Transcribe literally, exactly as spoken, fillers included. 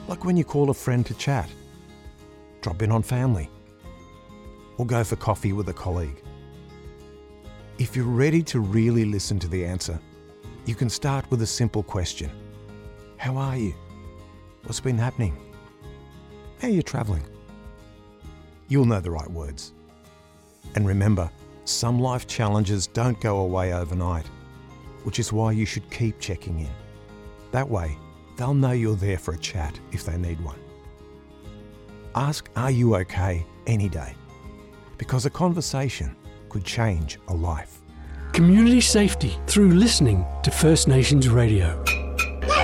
like when you call a friend to chat, drop in on family, or go for coffee with a colleague. If you're ready to really listen to the answer, you can start with a simple question. How are you? What's been happening? How are you travelling? You'll know the right words. And remember, some life challenges don't go away overnight, which is why you should keep checking in. That way, they'll know you're there for a chat if they need one. Ask, are you okay, any day? Because a conversation could change a life. Community safety through listening to First Nations Radio.